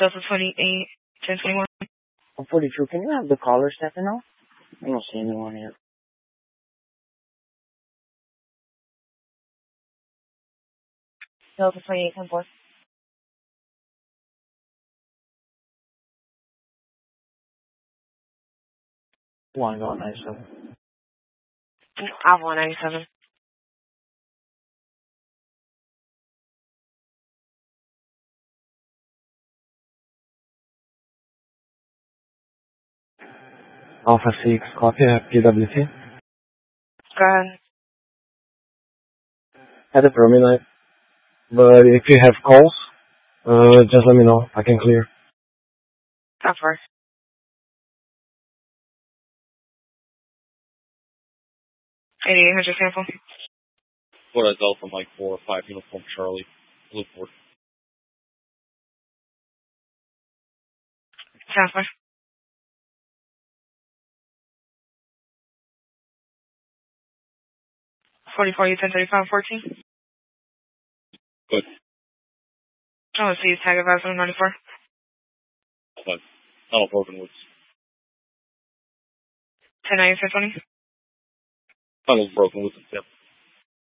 Delta 28, 1021. 42, can you have the caller stepping off? I don't see anyone here. Delta 28, 10-4. One going 97. Alpha 197. Alpha 6, copy, PWC. Go ahead. At the terminal. But if you have calls, just let me know. I can clear. Of course. 8800 sample. Florida Delta Mike 4, 5 Uniform Charlie, Blueport. Transfer. 44, you 1035, 14. Good. Oh, let's see, tag advisor 94. But Tunnel Broken Woods. 1090, 1020. Tunnel's Broken Woods and Tip.